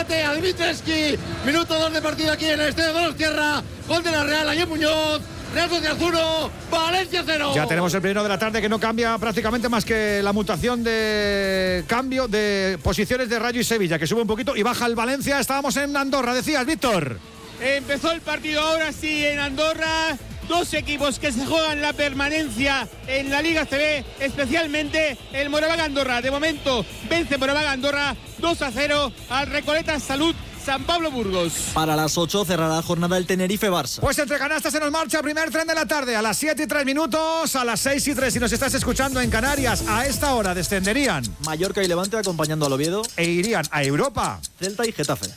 bate a Dimitrescu. Minuto 2 de partido aquí en el Estadio Donostiarra. Gol de la Real, Ayer Muñoz. Real Sociedad 1, Valencia 0. Ya tenemos el primero de la tarde, que no cambia prácticamente más que la mutación de cambio de posiciones de Rayo y Sevilla, que sube un poquito y baja el Valencia. Estábamos en Andorra, decías, Víctor. Empezó el partido ahora sí en Andorra. Dos equipos que se juegan la permanencia en la Liga CB, especialmente el Moraván Andorra. De momento vence Moraván Andorra 2-0 al Recoleta Salud San Pablo Burgos. Para las 8 cerrará la jornada el Tenerife-Barça. Pues entre canastas se nos marcha primer tren de la tarde a las 7:03, a las 6:03. Si nos estás escuchando en Canarias, a esta hora descenderían Mallorca y Levante acompañando al Oviedo e irían a Europa Celta y Getafe.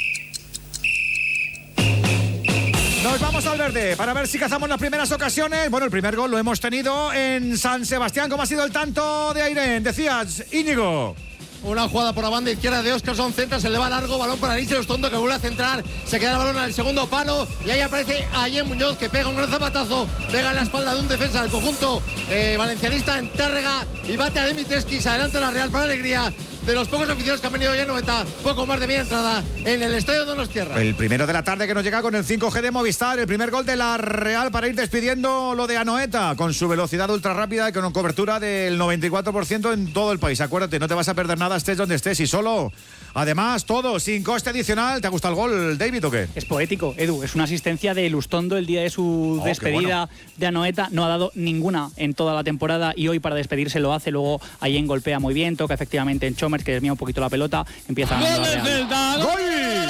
Nos vamos al verde para ver si cazamos las primeras ocasiones. Bueno, el primer gol lo hemos tenido en San Sebastián. ¿Cómo ha sido el tanto de Airén? Decías, Íñigo. Una jugada por la banda izquierda de Óscarson, centra, se le va largo, balón para Níchelos Tondo, que vuelve a centrar, se queda el balón al segundo palo y ahí aparece Ayer Muñoz, que pega un gran zapatazo, pega en la espalda de un defensa del conjunto valencianista en Tárrega y bate a Dimitrescu, se adelanta la Real para alegría de los pocos aficionados que han venido ya en 90, poco más de media entrada en el Estadio Donostiarra. El primero de la tarde que nos llega con el 5G de Movistar, el primer gol de la Real para ir despidiendo lo de Anoeta, con su velocidad ultra rápida y con cobertura del 94% en todo el país. Acuérdate, no te vas a perder nada, estés donde estés, y solo, además, todo sin coste adicional. ¿Te ha gustado el gol, David, o qué? Es poético, Edu, es una asistencia de Lustondo el día de su despedida de Anoeta. No ha dado ninguna en toda la temporada y hoy para despedirse lo hace. Luego Allen golpea muy bien, toca efectivamente en Chomers, que desvía un poquito la pelota, empieza a ¡Gol del Celta! ¡Gol!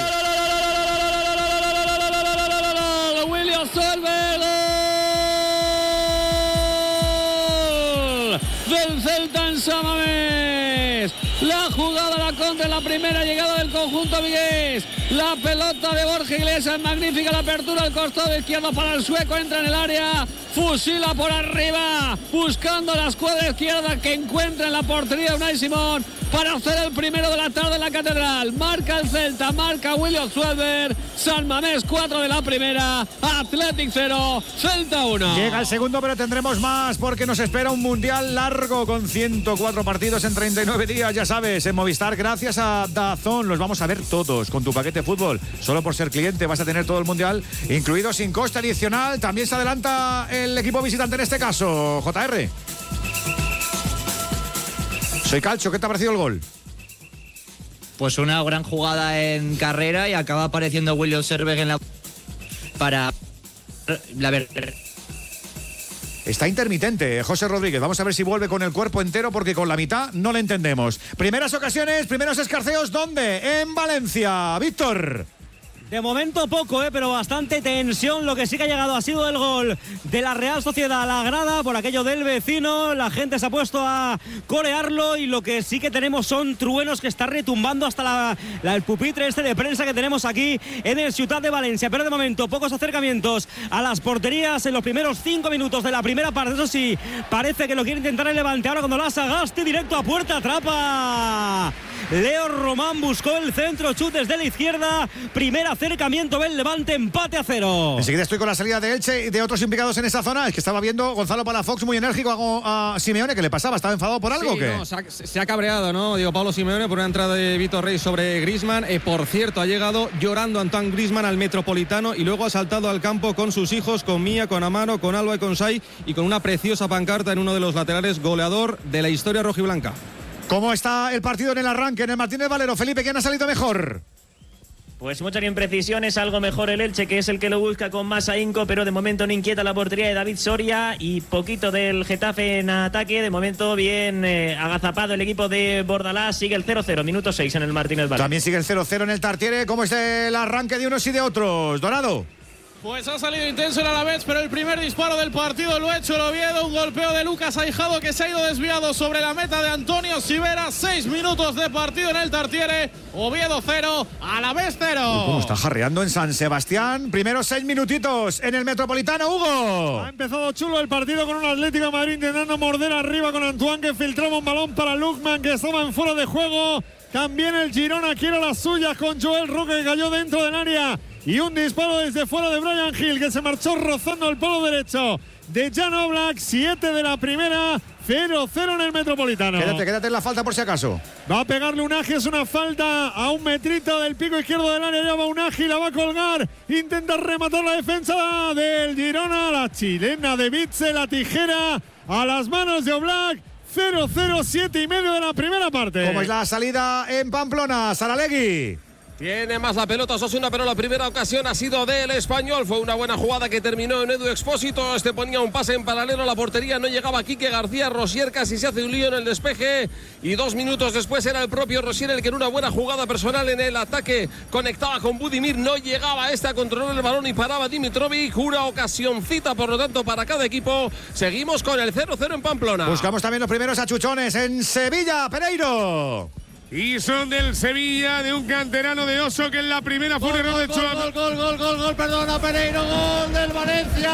¡William Solberg! ¡Gol del Celta en San Mamés! La jugada, la contra, la primera llegada del conjunto vigués. La pelota de Borja Iglesias, magnífica la apertura al costado izquierdo para el sueco, entra en el área, fusila por arriba, buscando la escuadra izquierda que encuentra en la portería de Unai Simón para hacer el primero de la tarde en la Catedral. Marca el Celta, marca William Suelver. San Mamés 4 de la primera, Athletic 0, Celta 1. Llega el segundo, pero tendremos más porque nos espera un mundial largo con 104 partidos en 39 días, ya sabes, en Movistar. Gracias a DAZN los vamos a ver todos con tu paquete fútbol. Solo por ser cliente vas a tener todo el mundial incluido sin coste adicional. También se adelanta el equipo visitante en este caso, JR. Soy Calcho, ¿qué te ha parecido el gol? Pues una gran jugada en carrera y acaba apareciendo William Solberg en la para la ver. Está intermitente, José Rodríguez. Vamos a ver si vuelve con el cuerpo entero porque con la mitad no le entendemos. Primeras ocasiones, primeros escarceos, ¿dónde? En Valencia. Víctor. De momento poco, pero bastante tensión. Lo que sí que ha llegado ha sido el gol de la Real Sociedad a la grada por aquello del vecino. La gente se ha puesto a corearlo y lo que sí que tenemos son truenos que está retumbando hasta el pupitre de prensa que tenemos aquí en el Ciutat de Valencia. Pero de momento pocos acercamientos a las porterías en los primeros 5 minutos de la primera parte. Eso sí, parece que lo quiere intentar el Levante. Ahora cuando la Sagasti directo a puerta, atrapa Leo Román, buscó el centro, chut desde la izquierda, primer acercamiento del Levante, empate a 0. Enseguida estoy con la salida de Elche y de otros implicados en esa zona. Es que estaba viendo Gonzalo Palafox muy enérgico a Simeone. ¿Qué le pasaba? ¿Estaba enfadado por algo o qué? No, se ha cabreado, ¿no? Digo, Pablo Simeone por una entrada de Vítor Rey sobre Griezmann. Por cierto, ha llegado llorando Antoine Griezmann al Metropolitano y luego ha saltado al campo con sus hijos, con Mía, con Amaro, con Alba y con Sai, y con una preciosa pancarta en uno de los laterales, goleador de la historia rojiblanca. ¿Cómo está el partido en el arranque en el Martínez Valero? Felipe, ¿quién ha salido mejor? Pues muchas imprecisiones, algo mejor el Elche, que es el que lo busca con más ahínco, pero de momento no inquieta la portería de David Soria y poquito del Getafe en ataque. De momento bien agazapado el equipo de Bordalás, sigue el 0-0, minuto 6 en el Martínez Valero. También sigue el 0-0 en el Tartiere. ¿Cómo es el arranque de unos y de otros? Dorado. Pues ha salido intenso el Alavés, pero el primer disparo del partido lo ha hecho el Oviedo. Un golpeo de Lucas Aijado que se ha ido desviado sobre la meta de Antonio Sivera. 6 minutos de partido en el Tartiere. Oviedo 0, Alavés 0. ¿Cómo está jarreando en San Sebastián? Primeros 6 minutitos en el Metropolitano, Hugo. Ha empezado chulo el partido con un Atlético de Madrid intentando morder arriba con Antoine, que filtraba un balón para Lukman, que estaba en fuera de juego. También el Girona quiere las suyas con Joel Roque, que cayó dentro del área. Y un disparo desde fuera de Brian Hill, que se marchó rozando el palo derecho de Jan Oblak, 7 de la primera, 0-0 en el Metropolitano. Quédate en la falta por si acaso. Va a pegarle Unagi, es una falta a 1 metrito del pico izquierdo del área. Ya va Unagi, la va a colgar. Intenta rematar la defensa del Girona. La chilena de Vitze, la tijera a las manos de Oblak. 0-0, 7,5 de la primera parte. ¿Cómo es la salida en Pamplona, Saralegui? Tiene más la pelota Osasuna, pero la primera ocasión ha sido del Español. Fue una buena jugada que terminó en Edu Expósito. Este ponía un pase en paralelo a la portería. No llegaba Quique García. Rosier casi se hace un lío en el despeje. Y 2 minutos después era el propio Rosier el que en una buena jugada personal en el ataque conectaba con Budimir. No llegaba a controlar el balón y paraba Dimitrovic. Una ocasióncita, por lo tanto, para cada equipo. Seguimos con el 0-0 en Pamplona. Buscamos también los primeros achuchones en Sevilla, Pereiro. Y son del Sevilla, de un canterano de Oso, que en la primera fue un error de Chua. Gol, perdona, Pereiro, gol del Valencia.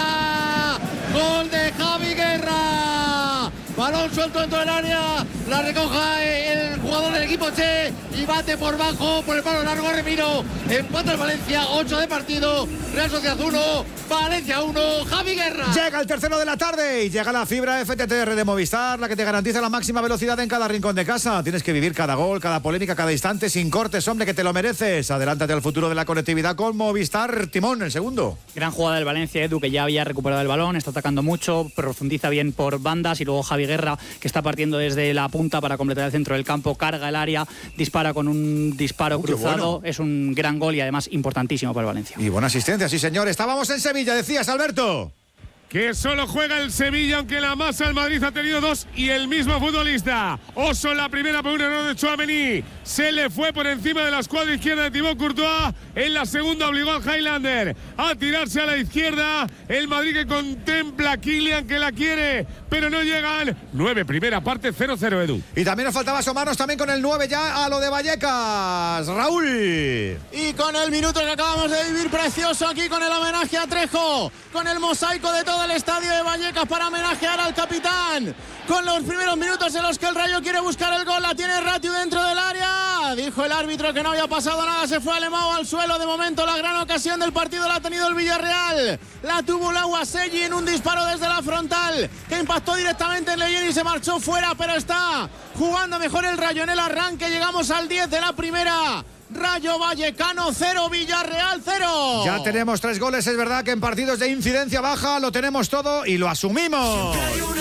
Gol de Javi Guerra. Balón suelto dentro del área, la recoja el jugador del equipo Che y bate por bajo, por el palo largo Remiro. Empata el Valencia, 8 de partido, Real Sociedad 1, Valencia 1, Javi Guerra. Llega el tercero de la tarde y llega la fibra FTTR de Movistar, la que te garantiza la máxima velocidad en cada rincón de casa. Tienes que vivir cada gol, cada polémica, cada instante sin cortes, hombre, que te lo mereces. Adelántate al futuro de la conectividad con Movistar. Timón, el segundo. Gran jugada del Valencia, Edu, que ya había recuperado el balón, está atacando mucho, profundiza bien por bandas, y luego Javi Guerra, que está partiendo desde la punta para completar el centro del campo, carga el área, dispara con un disparo cruzado. Bueno. Es un gran gol y además importantísimo para el Valencia. Y buena asistencia, sí señor. Estábamos en Sevilla, decías, Alberto. Que solo juega el Sevilla, aunque la masa del Madrid ha tenido 2 y el mismo futbolista. Oso en la primera por un error de Tchouaméni. Se le fue por encima de la escuadra izquierda de Thibaut Courtois. En la segunda obligó al Highlander a tirarse a la izquierda. El Madrid que contempla a Kylian, que la quiere, pero no llegan. 9, primera parte, 0-0, Edu. Y también nos faltaba asomarnos también con el 9 ya a lo de Vallecas. Raúl. Y con el minuto que acabamos de vivir precioso aquí, con el homenaje a Trejo, con el mosaico de todo el estadio de Vallecas para homenajear al capitán, con los primeros minutos en los que el Rayo quiere buscar el gol. La tiene Ratiu dentro del área, dijo el árbitro que no había pasado nada, se fue Alemão al suelo. De momento la gran ocasión del partido la ha tenido el Villarreal, la tuvo Lauaselli en un disparo desde la frontal que impactó directamente en Leyen y se marchó fuera, pero está jugando mejor el Rayo en el arranque. Llegamos al 10 de la primera. Rayo Vallecano 0, Villarreal 0. Ya tenemos 3 goles, es verdad que en partidos de incidencia baja lo tenemos todo y lo asumimos.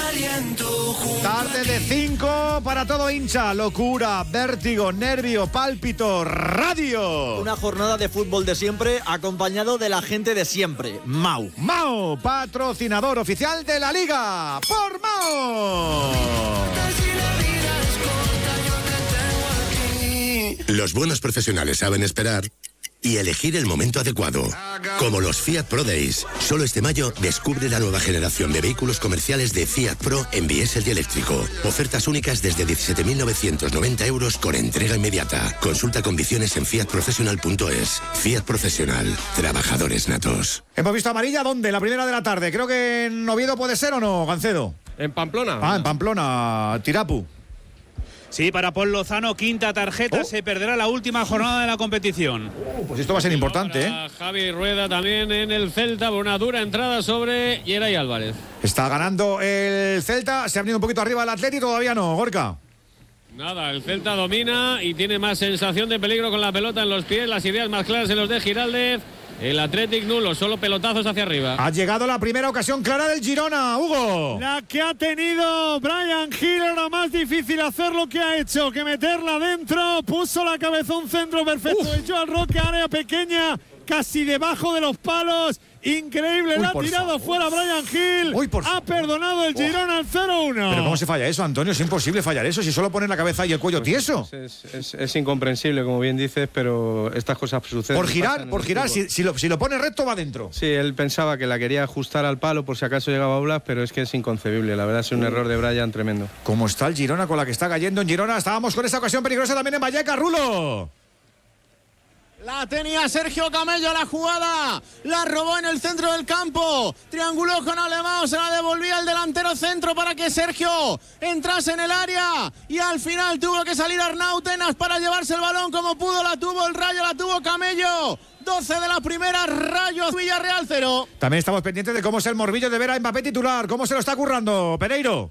Tarde de 5 para todo hincha, locura, vértigo, nervio, pálpito, radio. Una jornada de fútbol de siempre acompañado de la gente de siempre, Mau. Mau, patrocinador oficial de la Liga, por Mau. Los buenos profesionales saben esperar y elegir el momento adecuado. Como los Fiat Pro Days. Solo este mayo descubre la nueva generación de vehículos comerciales de Fiat Pro en diésel y eléctrico. Ofertas únicas desde 17.990 euros con entrega inmediata. Consulta condiciones en fiatprofessional.es. Fiat Profesional. Trabajadores natos. Hemos visto amarilla, ¿dónde? La primera de la tarde. Creo que en Oviedo puede ser, ¿o no, Gancedo? En Pamplona. En Pamplona. Tirapu. Sí, para Paul Lozano, quinta tarjeta, se perderá la última jornada de la competición. Pues esto va a ser importante, ¿eh? Javi Rueda también en el Celta, por una dura entrada sobre Yeray Álvarez. Está ganando el Celta, se ha venido un poquito arriba el Atleti, todavía no, Gorka. Nada, el Celta domina y tiene más sensación de peligro con la pelota en los pies, las ideas más claras en los de Giraldez. El Athletic nulo, solo pelotazos hacia arriba. Ha llegado la primera ocasión clara del Girona, Hugo. La que ha tenido Bryan Gil, era más difícil hacer lo que ha hecho que meterla dentro. Puso la cabeza, un centro perfecto de Joan Roque, área pequeña, casi debajo de los palos. Increíble, la ha tirado fuera Bryan Gil. Ha perdonado el Girona al 0-1. Pero ¿cómo se falla eso, Antonio? Es imposible fallar eso si solo ponen la cabeza y el cuello tieso. Es incomprensible, como bien dices, pero estas cosas suceden. Por girar, si lo pone recto va dentro. Sí, él pensaba que la quería ajustar al palo por si acaso llegaba a Oblak, pero es que es inconcebible. La verdad es un error de Bryan tremendo. ¿Cómo está el Girona con la que está cayendo en Girona? Estábamos con esa ocasión peligrosa también en Vallecas, Rulo. La tenía Sergio Camello, la jugada, la robó en el centro del campo, trianguló con Alemão, se la devolvía al delantero centro para que Sergio entrase en el área y al final tuvo que salir Arnau Tenas para llevarse el balón como pudo. La tuvo el Rayo, la tuvo Camello, 12 de la primera, Rayos Villarreal 0. También estamos pendientes de cómo es el morbillo de ver a Mbappé titular. ¿Cómo se lo está currando, Pereiro?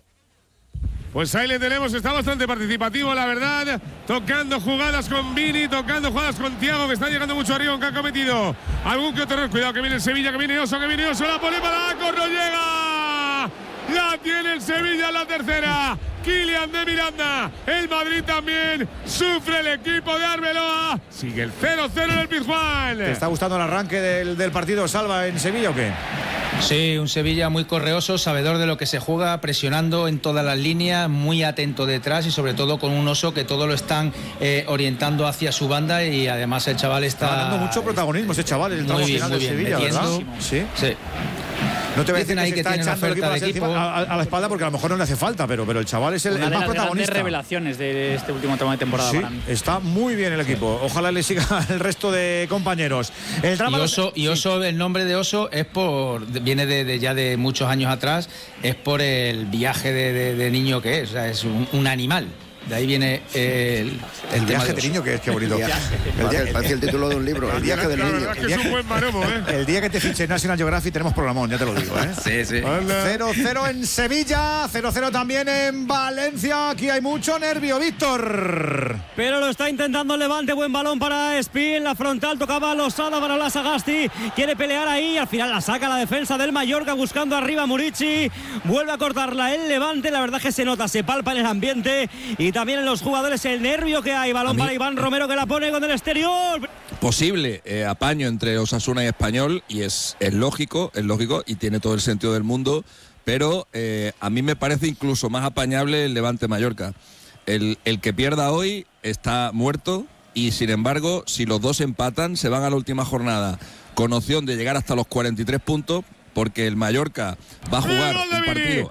Pues ahí le tenemos, está bastante participativo, la verdad. Tocando jugadas con Vini, tocando jugadas con Thiago, que está llegando mucho arriba, aunque ha cometido algún que otro error. Cuidado que viene el Sevilla, que viene Oso, la pone para Acor, no llega. La tiene el Sevilla en la tercera. Kylian de Miranda. El Madrid también. Sufre el equipo de Arbeloa. Sigue el 0-0 en el Pizjuán. ¿Te está gustando el arranque del partido, Salva, en Sevilla o qué? Sí, un Sevilla muy correoso, sabedor de lo que se juega, presionando en todas las líneas, muy atento detrás y sobre todo con un Oso que todo lo están orientando hacia su banda y además el chaval está ganando mucho protagonismo ese chaval en el tramo final de Sevilla, ¿verdad? Sí. No te voy a decir ahí que se está echando el equipo a la espalda porque a lo mejor no le hace falta, pero el chaval es el más protagonista. Una de las grandes revelaciones de este último tramo de temporada para mí. Está muy bien el equipo. Ojalá le siga el resto de compañeros. El drama Oso, el nombre de Oso viene de ya de muchos años atrás, es por el viaje de niño que es, o sea, es un animal. De ahí viene el viaje de niño, que es que bonito. Parece el título de un libro, el viaje del niño. Es un buen maromo, El día que te fiche National Geographic tenemos programón, ya te lo digo, ¿eh? Sí. 0-0 en Sevilla, 0-0 también en Valencia. Aquí hay mucho nervio, Víctor. Pero lo está intentando el Levante, buen balón para Espí en la frontal, tocaba Losada para la Sagasti, quiere pelear ahí, al final la saca la defensa del Mallorca buscando arriba Murici, vuelve a cortarla el Levante, la verdad que se nota, se palpa en el ambiente y también en los jugadores el nervio que hay. Balón para Iván Romero que la pone con el exterior. Posible apaño entre Osasuna y Español y es lógico y tiene todo el sentido del mundo, pero a mí me parece incluso más apañable el Levante Mallorca. El que pierda hoy está muerto y sin embargo si los dos empatan se van a la última jornada con opción de llegar hasta los 43 puntos porque el Mallorca va a jugar un partido.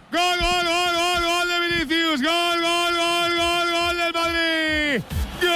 Gol de Vinicius, gol del Madrid.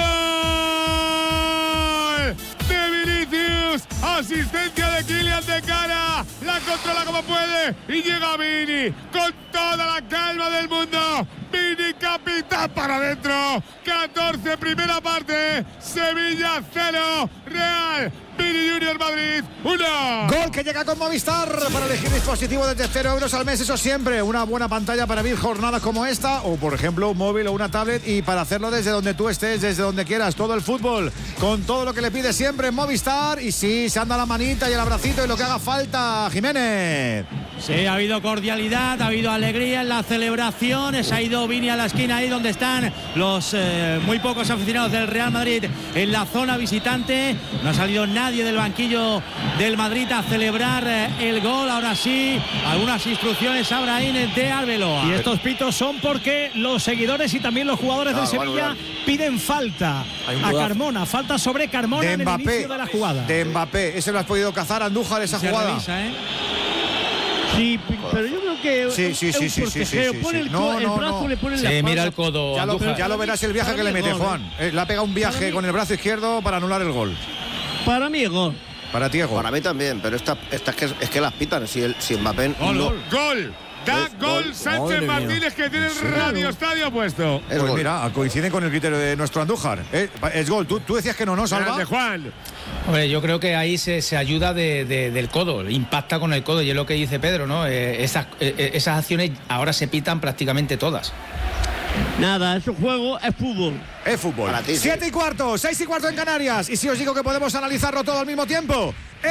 Gol de Vinicius, asistencia de Kylian de cara, la controla como puede y llega Vini con toda la calma del mundo. Vini capitán para adentro. 14 primera parte, Sevilla 0, Real Vini Junior Madrid 1. Gol que llega con Movistar para elegir dispositivo desde 0 euros al mes, eso siempre. Una buena pantalla para vivir jornadas como esta o por ejemplo un móvil o una tablet y para hacerlo desde donde tú estés, desde donde quieras. Todo el fútbol con todo lo que le pide siempre en Movistar y sí, se anda la manita y el abracito y lo que haga falta, Jiménez. Sí, ha habido cordialidad, ha habido alegría en las celebraciones, ha ido Vini a la esquina ahí donde están los muy pocos aficionados del Real Madrid en la zona visitante. No ha salido nadie del banquillo del Madrid a celebrar el gol. Ahora sí, algunas instrucciones a Brahim de Arbeloa. Y estos pitos son porque los seguidores y también los jugadores del Sevilla piden falta a Carmona, falta sobre Carmona de en Mbappé, el inicio de la jugada. De Mbappé, ese lo has podido cazar, Andújar, esa jugada. Revisa, Sí, pero yo creo que sí. Pone el brazo, le pone la espalda. Mira el codo. Ya lo verás el viaje que le mete, Juan. Le ha pegado un viaje con el brazo izquierdo para anular el gol. Para mí es gol. Para ti es gol. Para mí también, pero esta es que las pitan. Si Mbappé Gol. Da gol Sánchez Martínez que tiene el Radio Estadio puesto. Pues mira, coincide con el criterio de nuestro Andújar. Es gol. Tú decías que no, Salva. De Juan. Hombre, yo creo que ahí se ayuda del codo, impacta con el codo y es lo que dice Pedro, ¿no? Esas acciones ahora se pitan prácticamente todas. Nada, es un juego, es fútbol. Es fútbol. 7 y cuarto, 6 y cuarto en Canarias. Y si os digo que podemos analizarlo todo al mismo tiempo.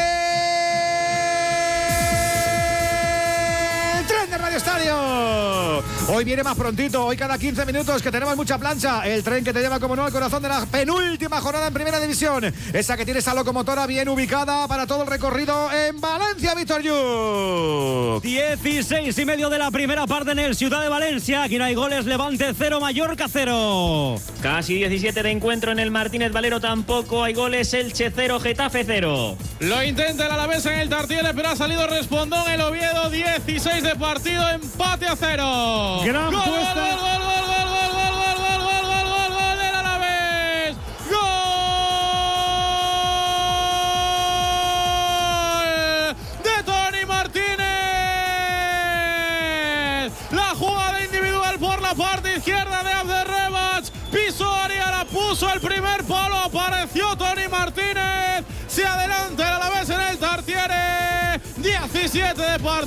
Tren de Radio Estadio. Hoy viene más prontito, hoy cada 15 minutos que tenemos mucha plancha. El tren que te lleva, como no, al corazón de la penúltima jornada en Primera División. Esa que tiene esa locomotora bien ubicada para todo el recorrido en Valencia, Víctor Yu. 16 y medio de la primera parte en el Ciudad de Valencia. Aquí no hay goles, Levante 0, Mallorca 0. Casi 17 de encuentro en el Martínez Valero, tampoco hay goles. Elche 0, Getafe 0. Lo intenta el Alavés en el Tartiere, pero ha salido respondón el Oviedo. 16 de partido, empate a 0. Gran gol, puesta. Gol del Alavés. Gol de Toni Martínez. La jugada individual por la parte izquierda de Abderrabach. Pisó área, la puso el primer palo. Apareció Toni Martínez. Se adelantó adelante el Alavés en el Tartiere. 17 de partido.